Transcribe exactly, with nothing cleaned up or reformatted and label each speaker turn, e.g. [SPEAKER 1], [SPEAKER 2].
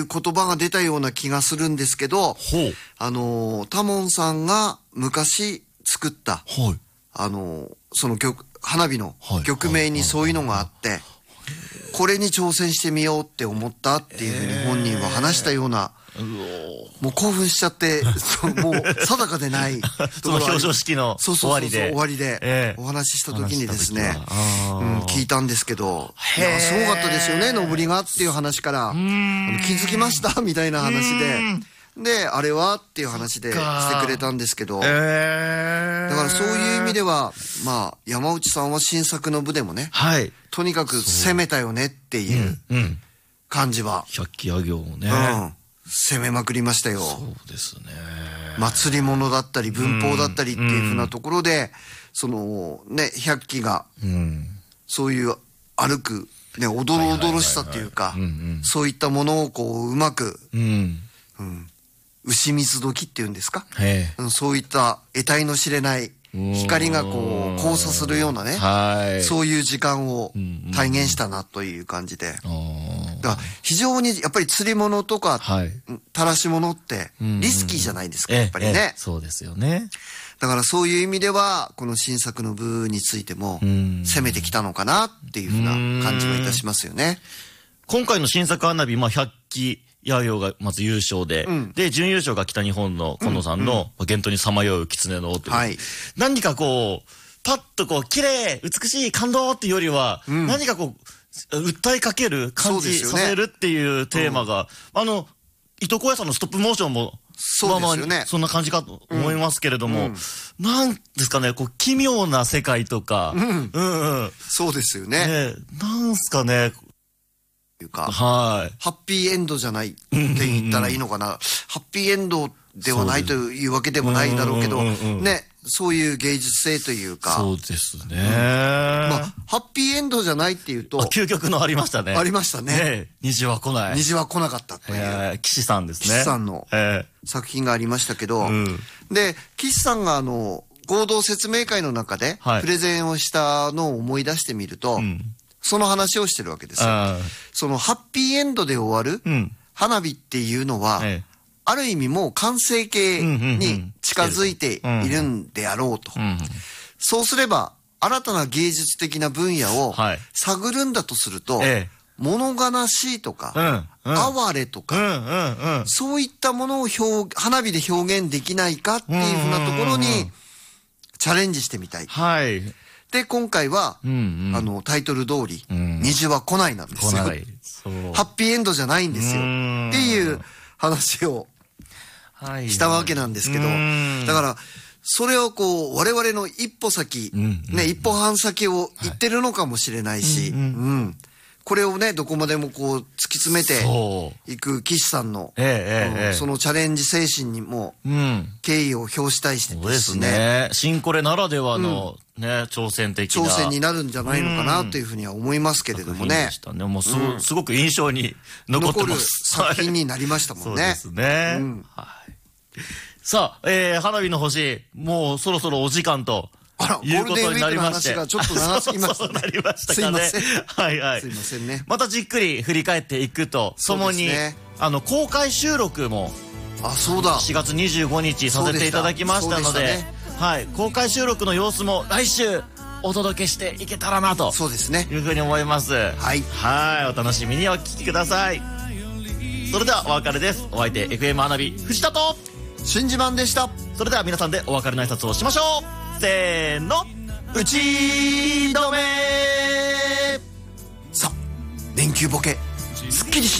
[SPEAKER 1] いう言葉が出たような気がするんですけど、あのタモンさんが昔作った、はい、あのその曲花火の曲名にそういうのがあって、これに挑戦してみようって思ったっていうふうに本人は話したような、もう興奮しちゃってもう定かでない
[SPEAKER 2] その表彰式の終わりで
[SPEAKER 1] 終わりでお話しした時にですね、うん、聞いたんですけど、いやすごかったですよね、上りがっていう話から、気づきましたみたいな話で、であれはっていう話でしてくれたんですけど、だからそういう意味ではまあ山内さんは新作の部でもね、はい、とにかく攻めたよねっていう感じは、
[SPEAKER 2] 百鬼夜行をね、
[SPEAKER 1] うん攻めまくりましたよ。
[SPEAKER 2] そうですね。
[SPEAKER 1] 祭り物だったり文法だったりっていうふうなところで、うん、そのね百鬼が、うん、そういう歩くねおどろおどろしさっていうか、そういったものをこううまく、うんうん、牛水時っていうんですか、うん、そういった得体の知れない光がこう交差するようなね、はい、そういう時間を体現したなという感じで、だから非常にやっぱり釣り物とか、はい、たらし物ってリスキーじゃないですか、やっぱりね、ええ、
[SPEAKER 2] そうですよね。
[SPEAKER 1] だからそういう意味ではこの新作の部についても攻めてきたのかなっていうふうな感じもいたしますよね。
[SPEAKER 2] 今回の新作花火、まあ、百鬼夜行がまず優勝で、うん、で準優勝が北日本の近野さんの「幻冬にさまよう狐の尾」という、はい、何かこうパッとこう綺麗美しい感動っていうよりは、うん、何かこう訴えかける感じさせるっていうテーマが、うん、あの糸小屋さんのストップモーションも
[SPEAKER 1] そうですよね、
[SPEAKER 2] まあ、そんな感じかと思いますけれども、うん、なんですかねこう奇妙な世界とか、うん
[SPEAKER 1] うんうん、そうですよね、
[SPEAKER 2] ねなんすかね
[SPEAKER 1] いうか、はい、ハッピーエンドじゃないって言ったらいいのかな、うんうんうん、ハッピーエンドではないというわけでもないだろうけど、ね、そういう芸術性というか、
[SPEAKER 2] そうですね、うん、ま
[SPEAKER 1] あハッピーエンドじゃないっていうと
[SPEAKER 2] 究極のありましたね、
[SPEAKER 1] ありましたね、
[SPEAKER 2] ね虹は来ない
[SPEAKER 1] 虹は来なかったっていう、
[SPEAKER 2] えー、岸さんですね、
[SPEAKER 1] 岸さんの作品がありましたけど、うん、で岸さんがあの合同説明会の中でプレゼンをしたのを思い出してみると、はい、うんその話をしてるわけですよ。そのハッピーエンドで終わる花火っていうのは、うん、ある意味もう完成形に近づいているんであろうと。そうすれば新たな芸術的な分野を探るんだとすると、はい、物悲しいとか、うんうん、哀れとか、うんうんうん、そういったものを表花火で表現できないかっていうふうなところにチャレンジしてみたい。はいで今回は、うんうん、あのタイトル通り、うん、虹は来ないなんですよ。ハッピーエンドじゃないんですよっていう話をしたわけなんですけど、だからそれをこう我々の一歩先、うんうん、ね一歩半先を言ってるのかもしれないし、はいうんうん、これをねどこまでもこう突き詰めていく岸さんの、ええうん、そのチャレンジ精神にも敬意を表したいしですね。
[SPEAKER 2] 新コレならではの、うんね、挑戦的な
[SPEAKER 1] 挑戦になるんじゃないのかなというふうには思いますけれどもね。
[SPEAKER 2] ねもう す,、うん、すごく印象に残ってます。
[SPEAKER 1] 残る作品になりましたもんね。そう
[SPEAKER 2] ですね。うんはい、さあ、えー、花火の星もうそろそろお時間と。
[SPEAKER 1] あら、ゴールデンウィークの話がちょっと長すぎましたね。
[SPEAKER 2] そうなりましたかね。
[SPEAKER 1] すいません。
[SPEAKER 2] はいはい。
[SPEAKER 1] すいませんね。
[SPEAKER 2] またじっくり振り返っていくとともに、ね、あの公開収録も
[SPEAKER 1] あそうだ
[SPEAKER 2] しがつにじゅうごにちさせていただきましたので、ね、はい公開収録の様子も来週お届けしていけたらなと
[SPEAKER 1] そうですね
[SPEAKER 2] いうふうに思います。
[SPEAKER 1] はい
[SPEAKER 2] はいお楽しみにお聞きください。それではお別れです。お相手 エフエム 花火藤田と
[SPEAKER 1] 新自慢でした。
[SPEAKER 2] それでは皆さんでお別れの挨拶をしましょう。せーの打ち止め。
[SPEAKER 1] さあ連休ボケすっきりし